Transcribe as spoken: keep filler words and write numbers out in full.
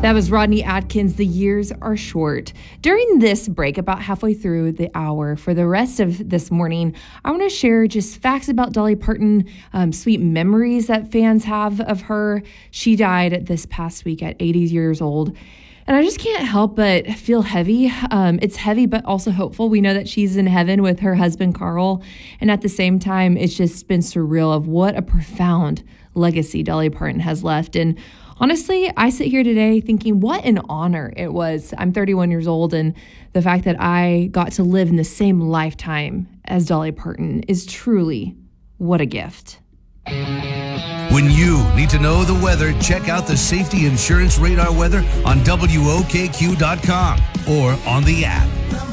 That was Rodney Atkins, The Years Are Short. During this break, about halfway through the hour, for the rest of this morning, I want to share just facts about Dolly Parton, um, sweet memories that fans have of her. She died this past week at eighty years old. And I just can't help but feel heavy. Um, it's heavy, but also hopeful. We know that she's in heaven with her husband, Carl. And at the same time, it's just been surreal of what a profound legacy Dolly Parton has left. And honestly, I sit here today thinking what an honor it was. I'm thirty-one years old, and the fact that I got to live in the same lifetime as Dolly Parton is truly what a gift. When you need to know the weather, check out the Safety Insurance Radar weather on W O K Q dot com or on the app.